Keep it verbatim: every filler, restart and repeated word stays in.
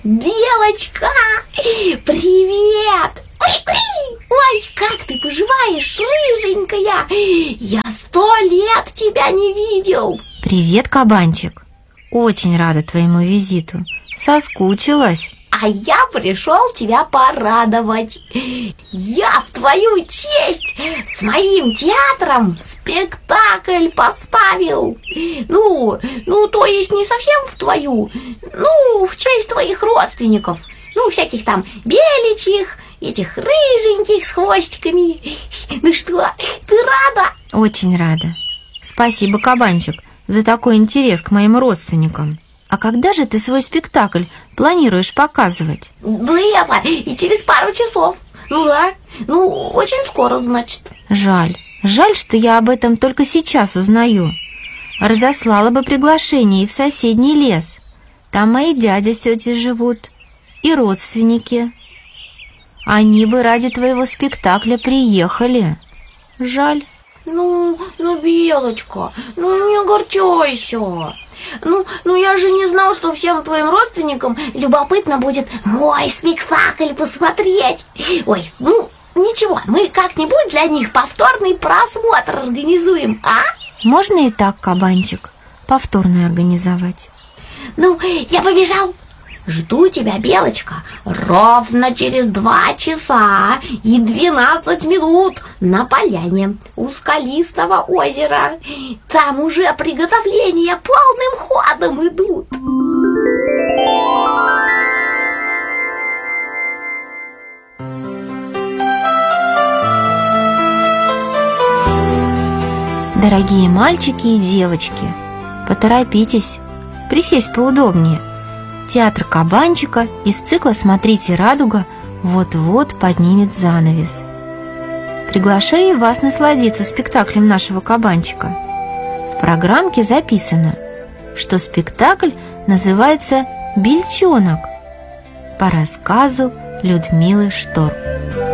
Белочка, привет! Ой, как ты поживаешь, рыженькая? Я сто лет тебя не видел. Привет, кабанчик. Очень рада твоему визиту. Соскучилась. А я пришел тебя порадовать. Я в твою честь с моим театром спектакль поставил. Ну, ну, то есть не совсем в твою, ну, в честь твоих родственников. Ну, всяких там беличьих, этих рыженьких с хвостиками. Ну что, ты рада? Очень рада. Спасибо, кабанчик, за такой интерес к моим родственникам. А когда же ты свой спектакль планируешь показывать? Да это, и через пару часов. Ну да, ну очень скоро, значит. Жаль, жаль, что я об этом только сейчас узнаю. Разослала бы приглашение и в соседний лес. Там мои дядя с тетей живут, и родственники. Они бы ради твоего спектакля приехали. Жаль. Ну, ну, Белочка, ну не огорчайся. Ну, ну я же не знал, что всем твоим родственникам любопытно будет мой спектакль посмотреть. Ой, ну ничего, мы как-нибудь для них повторный просмотр организуем, а? Можно и так, кабанчик, повторно организовать. Ну, я побежал. Жду тебя, Белочка, ровно через два часа и двенадцать минут на поляне у скалистого озера. Там уже приготовления полным ходом идут. Дорогие мальчики и девочки, поторопитесь, присесть поудобнее. Театр кабанчика из цикла «Смотрите, радуга» вот-вот поднимет занавес. Приглашаю вас насладиться спектаклем нашего кабанчика. В программке записано, что спектакль называется «Бельчонок» по рассказу Людмилы Шторм.